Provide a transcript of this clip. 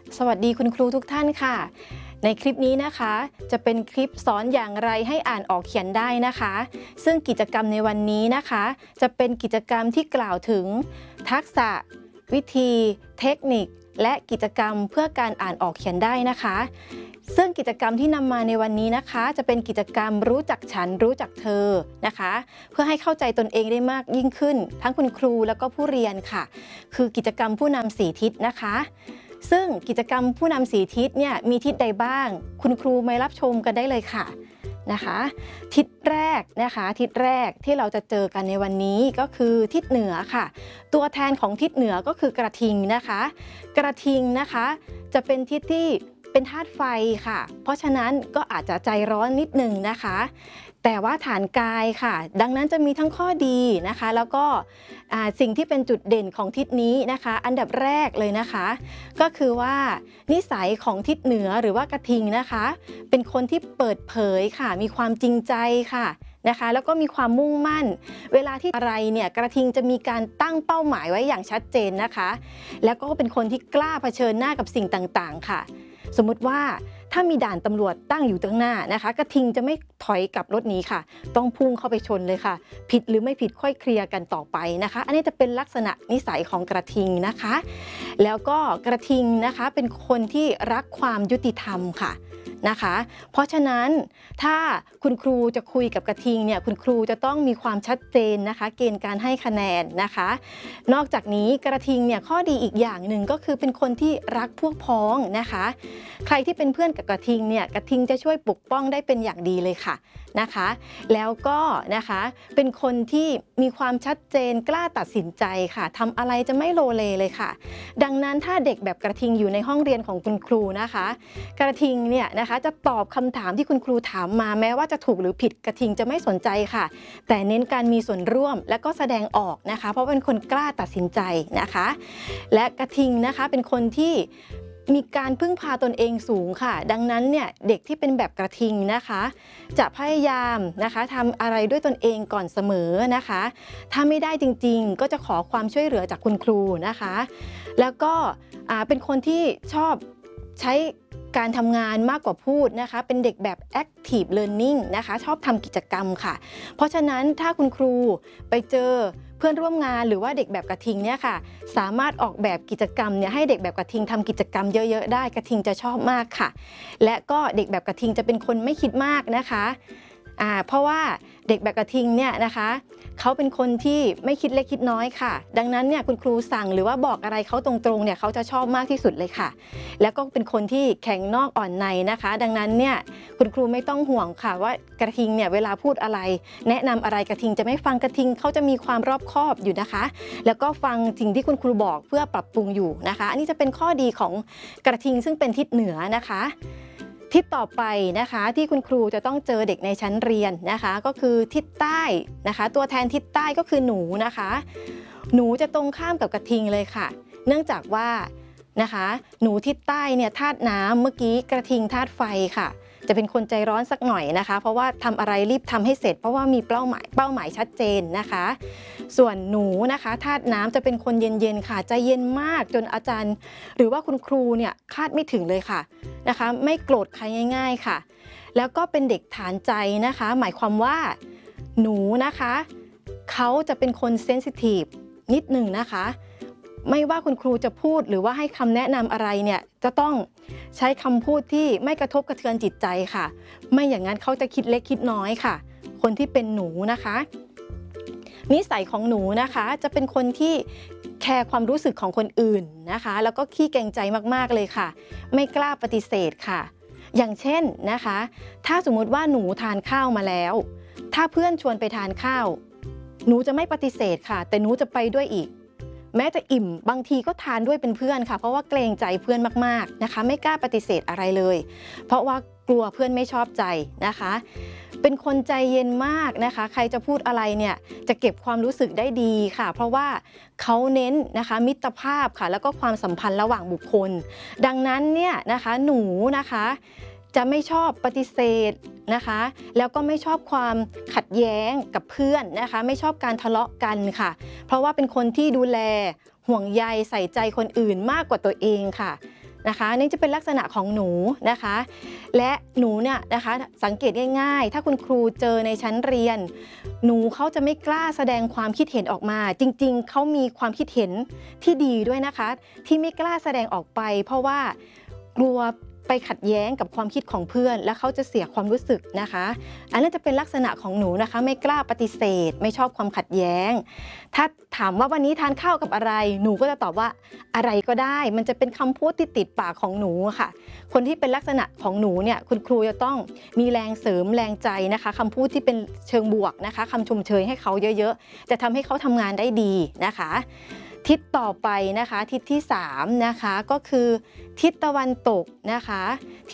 สวัสดีคุณครูทุกท่านค่ะในคลิปนี้นะคะจะเป็นคลิปสอนอย่างไรให้อ่านออกเขียนได้นะคะซึ่งกิจกรรมในวันนี้นะคะจะเป็นกิจกรรมที่กล่าวถึงทักษะวิธีเทคนิคและกิจกรรมเพื่อการอ่านออกเขียนได้นะคะซึ่งกิจกรรมที่นำมาในวันนี้นะคะจะเป็นกิจกรรมรู้จักฉันรู้จักเธอนะคะเพื่อให้เข้าใจตนเองได้มากยิ่งขึ้นทั้งคุณครูแล้วก็ผู้เรียนค่ะคือกิจกรรมผู้นำ4ทิศนะคะซึ่งกิจกรรมผู้นำ4ทิศเนี่ยมีทิศใดบ้างคุณครูมารับชมกันได้เลยค่ะนะคะทิศแรกนะคะทิศแรกที่เราจะเจอกันในวันนี้ก็คือทิศเหนือค่ะตัวแทนของทิศเหนือก็คือกระทิงนะคะกระทิงนะคะจะเป็นทิศที่เป็นธาตุไฟค่ะเพราะฉะนั้นก็อาจจะใจร้อนนิดนึงนะคะแต่ว่าฐานกายค่ะดังนั้นจะมีทั้งข้อดีนะคะแล้วก็สิ่งที่เป็นจุดเด่นของทิศนี้นะคะอันดับแรกเลยนะคะก็คือว่านิสัยของทิศเหนือหรือว่ากระทิงนะคะเป็นคนที่เปิดเผยค่ะมีความจริงใจค่ะนะคะแล้วก็มีความมุ่งมั่นเวลาที่อะไรเนี่ยกระทิงจะมีการตั้งเป้าหมายไว้อย่างชัดเจนนะคะแล้วก็เป็นคนที่กล้าเผชิญหน้ากับสิ่งต่างๆค่ะสมมุติว่าถ้ามีด่านตำรวจตั้งอยู่ตรงหน้านะคะกระทิงจะไม่ถอยกลับรถหนีค่ะต้องพุ่งเข้าไปชนเลยค่ะผิดหรือไม่ผิดค่อยเคลียร์กันต่อไปนะคะอันนี้จะเป็นลักษณะนิสัยของกระทิงนะคะแล้วก็กระทิงนะคะเป็นคนที่รักความยุติธรรมค่ะนะคะเพราะฉะนั้นถ้าคุณครูจะคุยกับกระทิงเนี่ยคุณครูจะต้องมีความชัดเจนนะคะเกณฑ์การให้คะแนนนะคะนอกจากนี้กระทิงเนี่ยข้อดีอีกอย่างหนึ่งก็คือเป็นคนที่รักพวกพ้องนะคะใครที่เป็นเพื่อนกับกระทิงเนี่ยกระทิงจะช่วยปกป้องได้เป็นอย่างดีเลยค่ะนะคะแล้วก็นะคะเป็นคนที่มีความชัดเจนกล้าตัดสินใจค่ะทำอะไรจะไม่โลเลเลยค่ะดังนั้นถ้าเด็กแบบกระทิงอยู่ในห้องเรียนของคุณครูนะคะกระทิงเนี่ยนะคะจะตอบคำถามที่คุณครูถามมาแม้ว่าจะถูกหรือผิดกระทิงจะไม่สนใจค่ะแต่เน้นการมีส่วนร่วมและก็แสดงออกนะคะเพราะเป็นคนกล้าตัดสินใจนะคะและกระทิงนะคะเป็นคนที่มีการพึ่งพาตนเองสูงค่ะดังนั้นเนี่ยเด็กที่เป็นแบบกระทิงนะคะจะพยายามนะคะทำอะไรด้วยตนเองก่อนเสมอนะคะถ้าไม่ได้จริงๆก็จะขอความช่วยเหลือจากคุณครูนะคะแล้วก็เป็นคนที่ชอบใช้การทำงานมากกว่าพูดนะคะเป็นเด็กแบบ active learning นะคะชอบทำกิจกรรมค่ะเพราะฉะนั้นถ้าคุณครูไปเจอเพื่อนร่วมงานหรือว่าเด็กแบบกระทิงเนี่ยค่ะสามารถออกแบบกิจกรรมเนี่ยให้เด็กแบบกระทิงทำกิจกรรมเยอะๆได้กระทิงจะชอบมากค่ะและก็เด็กแบบกระทิงจะเป็นคนไม่คิดมากนะคะเพราะว่าเด็กแบบกระทิงเนี่ยนะคะเขาเป็นคนที่ไม่คิดเล็กคิดน้อยค่ะดังนั้นเนี่ยคุณครูสั่งหรือว่าบอกอะไรเขาตรงๆเนี่ยเขาจะชอบมากที่สุดเลยค่ะแล้วก็เป็นคนที่แข็งนอกอ่อนในนะคะดังนั้นเนี่ยคุณครูไม่ต้องห่วงค่ะว่ากระทิงเนี่ยเวลาพูดอะไรแนะนำอะไรกระทิงจะไม่ฟังกระทิงเขาจะมีความรอบคอบอยู่นะคะแล้วก็ฟังสิ่งที่คุณครูบอกเพื่อปรับปรุงอยู่นะคะอันนี้จะเป็นข้อดีของกระทิงซึ่งเป็นทิศเหนือนะคะทิศต่อไปนะคะที่คุณครูจะต้องเจอเด็กในชั้นเรียนนะคะก็คือทิศใต้นะคะตัวแทนทิศใต้ก็คือหนูนะคะหนูจะตรงข้ามกับกระทิงเลยค่ะเนื่องจากว่านะคะหนูทิศใต้เนี่ยธาตุน้ำเมื่อกี้กระทิงธาตุไฟค่ะจะเป็นคนใจร้อนสักหน่อยนะคะเพราะว่าทำอะไรรีบทำให้เสร็จเพราะว่ามีเป้าหมายชัดเจนนะคะส่วนหนูนะคะธาตุน้ำจะเป็นคนเย็นๆค่ะใจเย็นมากจนอาจารย์หรือว่าคุณครูเนี่ยคาดไม่ถึงเลยค่ะนะคะไม่โกรธใครง่ายๆค่ะแล้วก็เป็นเด็กฐานใจนะคะหมายความว่าหนูนะคะเขาจะเป็นคนเซนซิทีฟนิดหนึ่งนะคะไม่ว่าคุณครูจะพูดหรือว่าให้คำแนะนำอะไรเนี่ยจะต้องใช้คำพูดที่ไม่กระทบกระเทือนจิตใจค่ะไม่อย่างนั้นเขาจะคิดเล็กคิดน้อยค่ะคนที่เป็นหนูนะคะนิสัยของหนูนะคะจะเป็นคนที่แคร์ความรู้สึกของคนอื่นนะคะแล้วก็ขี้เกรงใจมากๆเลยค่ะไม่กล้าปฏิเสธค่ะอย่างเช่นนะคะถ้าสมมุติว่าหนูทานข้าวมาแล้วถ้าเพื่อนชวนไปทานข้าวหนูจะไม่ปฏิเสธค่ะแต่หนูจะไปด้วยอีกแม้จะอิ่มบางทีก็ทานด้วยเป็นเพื่อนค่ะเพราะว่าเกรงใจเพื่อนมากๆนะคะไม่กล้าปฏิเสธอะไรเลยเพราะว่ากลัวเพื่อนไม่ชอบใจนะคะเป็นคนใจเย็นมากนะคะใครจะพูดอะไรเนี่ยจะเก็บความรู้สึกได้ดีค่ะเพราะว่าเขาเน้นนะคะมิตรภาพค่ะแล้วก็ความสัมพันธ์ระหว่างบุคคลดังนั้นเนี่ยนะคะหนูนะคะจะไม่ชอบปฏิเสธนะคะแล้วก็ไม่ชอบความขัดแย้งกับเพื่อนนะคะไม่ชอบการทะเลาะกันค่ะเพราะว่าเป็นคนที่ดูแลห่วงใยใส่ใจคนอื่นมากกว่าตัวเองค่ะนะคะนี่จะเป็นลักษณะของหนูนะคะและหนูเนี่ยนะคะสังเกตง่ายๆถ้าคุณครูเจอในชั้นเรียนหนูเขาจะไม่กล้าแสดงความคิดเห็นออกมาจริงๆเขามีความคิดเห็นที่ดีด้วยนะคะที่ไม่กล้าแสดงออกไปเพราะว่ากลัวไปขัดแย้งกับความคิดของเพื่อนและเขาจะเสียความรู้สึกนะคะอันนั้นจะเป็นลักษณะของหนูนะคะไม่กล้าปฏิเสธไม่ชอบความขัดแย้งถ้าถามว่าวันนี้ทานข้าวกับอะไรหนูก็จะตอบว่าอะไรก็ได้มันจะเป็นคำพูดที่ติดปากของหนูค่ะคนที่เป็นลักษณะของหนูเนี่ยคุณครูจะต้องมีแรงเสริมแรงใจนะคะคำพูดที่เป็นเชิงบวกนะคะคำชมเชยให้เขาเยอะๆจะทำให้เขาทำงานได้ดีนะคะทิศต่อไปนะคะทิศที่3นะคะก็คือทิศตะวันตกนะคะ